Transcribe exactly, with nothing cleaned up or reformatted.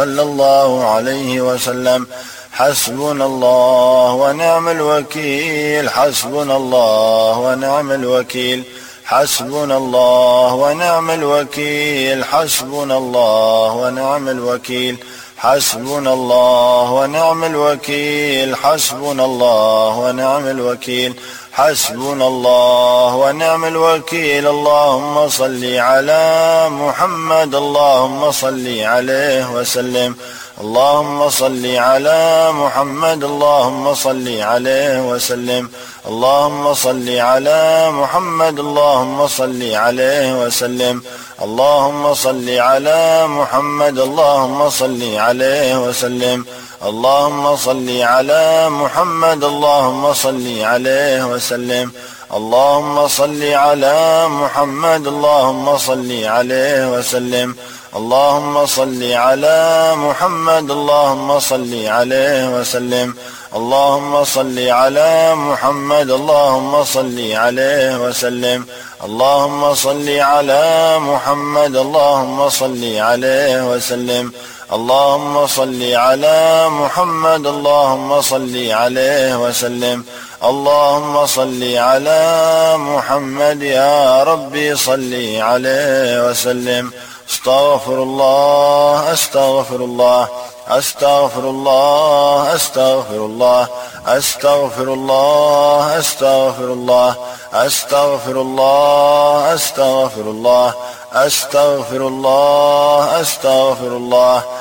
صلى الله عليه وسلم: حسبنا الله ونعم الوكيل، حسبنا الله ونعم الوكيل، حسبنا الله ونعم الوكيل، حسبنا الله ونعم الوكيل، حسبنا الله ونعم الوكيل، حسبنا الله ونعم الوكيل، حسبنا الله ونعم الوكيل. اللهم صل على محمد، اللهم صل عليه وسلم، اللهم صل على محمد، اللهم صل عليه وسلم، اللهم صل على محمد، اللهم صل عليه وسلم، اللهم صل على محمد، اللهم صل عليه وسلم، اللهم صل على محمد، اللهم صل عليه وسلم، اللهم صل على محمد، اللهم صل عليه وسلم، اللهم صل على محمد، اللهم صل عليه وسلم، اللهم صل على محمد، اللهم صل عليه وسلم، اللهم صل على محمد، اللهم صل عليه وسلم، اللهم صل على محمد، اللهم صل عليه وسلم، اللهم صل على محمد. يا ربي صل عليه وسلم. استغفر الله استغفر الله استغفر الله استغفر الله استغفر الله استغفر الله استغفر الله استغفر الله استغفر الله استغفر الله